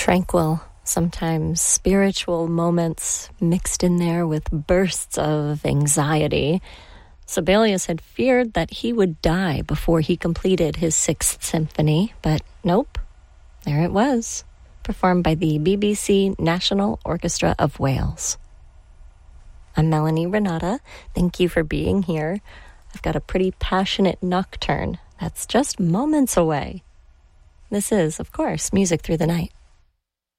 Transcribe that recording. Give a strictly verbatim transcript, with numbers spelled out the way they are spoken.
tranquil, sometimes spiritual moments mixed in there with bursts of anxiety. Sibelius had feared that he would die before he completed his Sixth Symphony, but nope, there it was, performed by the B B C National Orchestra of Wales. I'm Melanie Renata. Thank you for being here. I've got a pretty passionate nocturne that's just moments away. This is, of course, Music Through the Night.